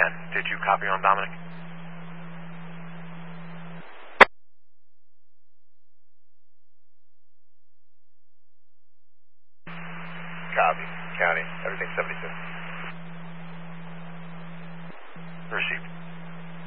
10. Did you copy on Dominic? Copy. County. Everything 72. Received.